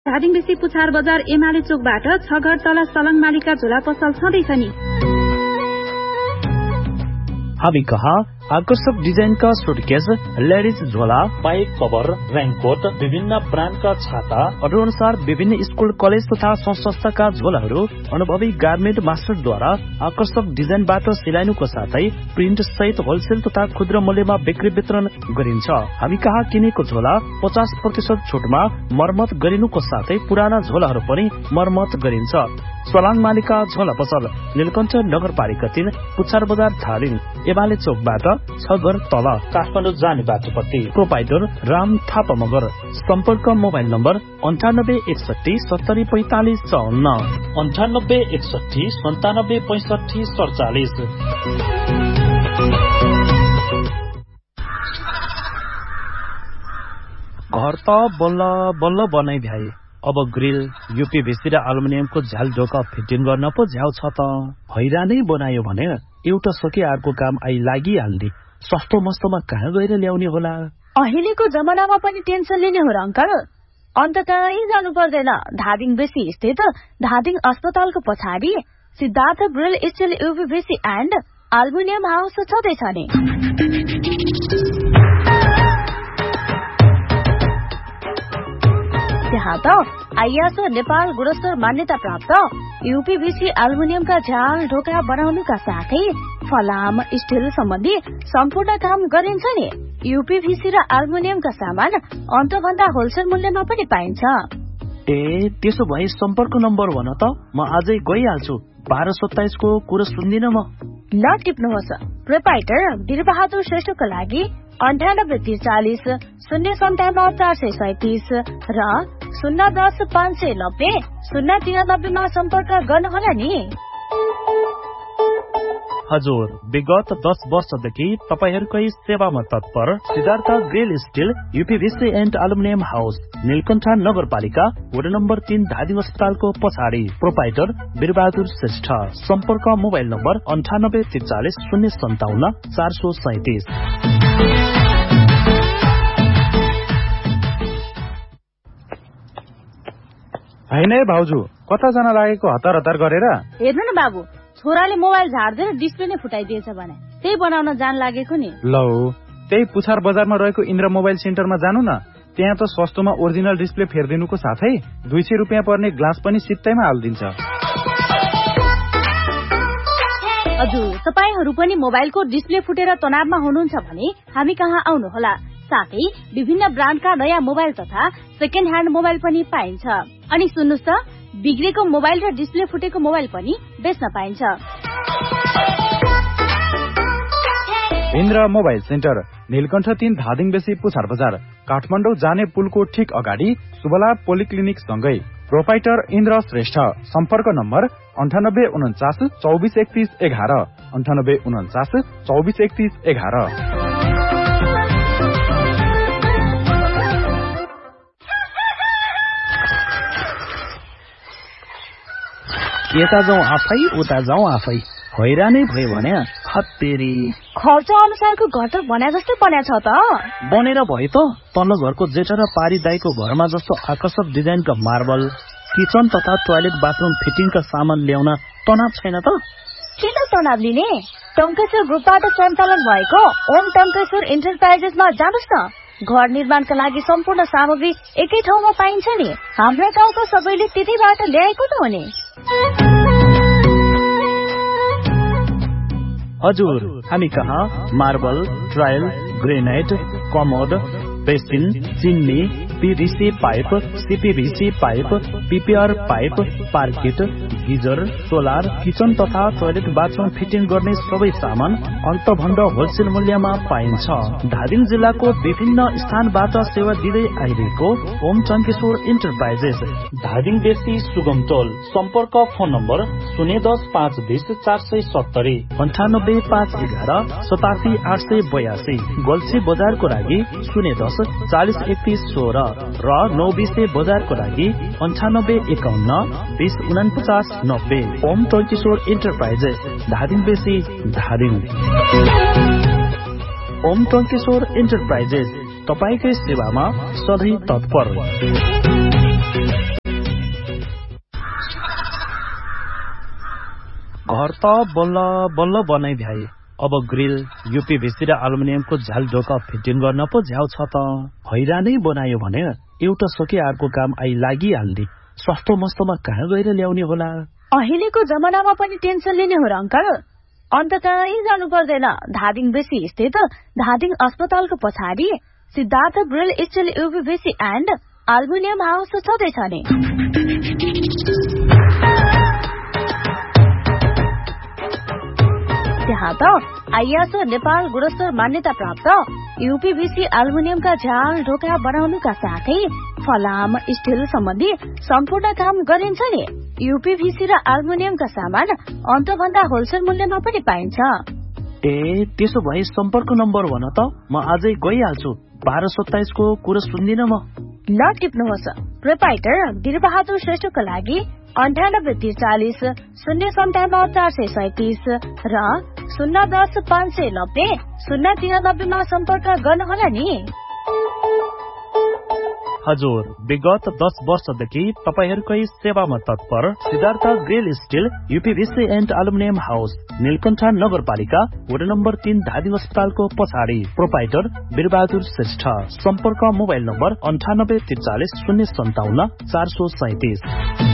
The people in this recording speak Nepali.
धादिङ बेसी पुछार बजार एमाले चोकबाट 6 घर तल सलङ मालिका झोला पसल छँदैछ नि। हामी कहाँ आकर्षक डिजाइन का सुटकेस, लेडीज झोला, पाइप कभर, रेनकोट, विभिन्न ब्रान्डका छाता, अरू अनुसार विभिन्न स्कूल, कलेज तथा संस्थाका झोलाहरू अनुभवी गार्मेन्ट मास्टरद्वारा आकर्षक डिजाइनबाट सिलाइनुको साथै प्रिन्ट सहित होलसेल तथा खुद्रा मूल्यमा बिक्री वितरण गरिन्छ। हामी कहाँ किनेको झोला 50% छुटमा मर्मत गरिनुको साथै पुराना झोलाहरू पनि मर्मत गरिन्छ। सलाङ मालिका झोला पसल, नीलकण्ठ नगरपालिका 3, पुछार बजार, धादिङ, एमाले चोकबाट 6 घर तल, काठमाडौँ जाने बाटोपट्टि। प्रोपाइटर राम थापा मगर। सम्पर्क मोबाइल नम्बर 9861 70 45 54, 9861 97 65 47। घर त बल्ल बल्ल बनाइ भ्याए, अब ग्रिल, यूपीभीसी र एल्युमिनियमको झ्याल ढोका फिटिङ गर्न पो झ्याउ छ त। हैरानै बनायो भने एउटा सके अर्को काम आई लागिहाल्ने। सस्तो मस्तोमा कहाँ गएर ल्याउने होला? अहिलेको जमानामा पनि टेन्सन लिने हो र अंकल? अन्त कहीँ जानु पर्दैन। धादिङ बेसी स्थित धादिङ अस्पतालको पछाडि Siddhartha grill still यूपीभीसी and aluminium house छँदैछ नि। त्यहाँ त आइएसओ नेपाल गुणस्तर मान्यता प्राप्त यूपीभीसी एल्युमिनियमका झ्याल ढोका बनाउनुका साथै फलाम, स्टिल सम्बन्धी सम्पूर्ण काम गरिन्छ नि। यूपीभीसी र एल्युमिनियमका सामान अन्तभन्दा होलसेल मूल्यमा पनि पाइन्छ। ए त्यसो भए सम्पर्क नम्बर भन त, म आजै गइहाल्छु। 1227 को कुरा सुन्दिन म। ल टिप्नुहोस्। प्रोपाइटर वीरबहादुर श्रेष्ठको लागि 9843 057 437 र 010 590 093 मा सम्पर्क गर्नुहोला नि। हजुर, विगत 10 वर्षदेखि तपाईहरुकै सेवामा तत्पर Siddhartha grill still यूपीभीसी and aluminium house, Neelkanth नगरपालिका वडा नम्बर 3, धादिङ अस्पतालको पछाडि। प्रोपाइटर वीरबहादुर श्रेष्ठ। सम्पर्क मोबाइल नम्बर 9843 057 437। हैन है भाउजू, कता जान लागेको हतार हतार गरेर? हेर्नु न बाबु, छोराले मोबाइल झार्दै डिस्प्ले नै फुटाइदिएछ भने त्यही बनाउन जान लागेको नि। लौ, त्यही पुछार बजारमा रहेको इन्द्र मोबाइल सेन्टरमा जानु न। त्यहाँ त सस्तोमा ओरिजिनल डिस्प्ले फेर्दिनुको साथै 200 रुपियाँ पर्ने ग्लास पनि सित्तैमा हाल्दिन्छ। हजुर, तपाईहरु पनि मोबाइलको डिस्प्ले फुटेर तनावमा हुनुहुन्छ भने हामी कहाँ आउनुहोला। साथै विभिन्न ब्रान्डका नयाँ मोबाइल तथा सेकेन्ड ह्यान्ड मोबाइल पनि पाइन्छ। अनि सुन्नुस् त, बिग्रेको मोबाइल र डिस्प्ले फुटेको मोबाइल पनि बेच्न पाइन्छ। इन्द्र मोबाइल सेन्टर, नीलकण्ठ 3, धादिङ बेसी, पुछार बजार, काठमाडौँ जाने पुलको ठीक अगाडि सुबला पोलिक्लिनिक सँगै। प्रोपाइटर इन्द्र श्रेष्ठ। सम्पर्क नम्बर 9849 24 31 11, 9849 24 31 11। यता जाउँ आफै, उता जाउँ आफै, हैरानै भयो भने हत्तेरी। खर्च अनुसारको घर त बन्या जस्तै बन्या छ त। बनेर भयो त। तल्लो घरको जेठा र पारी दाईको घरमा जस्तो आकर्षक डिजाइनका मार्बल, किचन तथा टोयलेट बाथरूम फिटिङका सामान ल्याउन तनाव छैन त? किन तनाव लिने? टङ्केश्वर ग्रुपबाट सञ्चालन भएको ओम टङ्केश्वर इन्टरप्राइजेसमा जानुस् न। घर निर्माणका लागि सम्पूर्ण सामग्री एकै ठाउँमा पाइन्छ नि। हाम्रा गाउँका सबैले त्यतैबाट ल्याएको त हो नि। हजुर, हामी कहाँ marble, tile, granite, commode, basin, चिन्नी, PVC pipe, CPVC pipe, PPR pipe, पार्किट, geyser, solar, kitchen तथा टोयलेट बाथरूम फिटिङ गर्ने सबै सामान अन्तभन्दा होलसेल मूल्यमा पाइन्छ। धादिङ जिल्लाको विभिन्न स्थानबाट सेवा दिँदै आइरहेको ओम टङ्केश्वर इन्टरप्राइजेस, धादिङ बेसी, सुगमटोल। सम्पर्क फोन नम्बर 010 520 470, 98 511 87 882, गल्छी बजारको लागि 010 40 31 16 र 920 बजारको लागि 98 51 20 49 90। ओम टङ्केश्वर इन्टरप्राइजेस, धादिङ बेसी, धादिङ। ओम टङ्केश्वर इन्टरप्राइजेस, तपाईकै सेवामा सधैँ तत्पर। घर त बल्ल बल्ल बनाइ भ्याए। अब ग्रिल यूपीभीसी र एल्युमिनियमको झ्याल ढोका फिटिङ गर्न पो झ्याउ छ त। हैरानै बनायो भने एउटा सके अर्को काम आइ लागिहाल्ने। सस्तो मस्तोमा कहाँ गएर ल्याउने होला? अहिलेको जमानामा पनि टेन्सन लिने हो र अंकल? अन्त कहीँ जानु पर्दैन। धादिङ बेसी स्थित धादिङ अस्पतालको पछाडि Siddhartha grill still यूपीभीसी and aluminium house छँदैछ नि। त्यहाँ त आइएसओ नेपाल गुणस्तर मान्यता प्राप्त यूपीभीसी एल्युमिनियमका झ्याल ढोका बनाउनुका साथै फलाम स्टिल सम्बन्धी सम्पूर्ण काम गरिन्छ नि। यूपीभीसी र एल्युमिनियमका सामान अन्तभन्दा होलसेल मूल्यमा पनि पाइन्छ। ए त्यसो भए सम्पर्क नम्बर भन त, म आजै गइहाल्छु। 1227 को कुरा सुन्दिन म। ल टिप्नुहोस्। प्रोपाइटर वीरबहादुर श्रेष्ठको लागि 9843 057 437 र 010 590 093 मा सम्पर्क गर्नुहोला नि। हजुर, विगत 10 वर्षदेखि तपाईहरुकै सेवामा तत्पर Siddhartha grill still यूपीभीसी and aluminium house, Neelkanth नगरपालिका, वडा नम्बर 3, धादिङ अस्पतालको पछाडि। प्रोपाइटर वीरबहादुर श्रेष्ठ। सम्पर्क मोबाइल नम्बर 9843 057 437।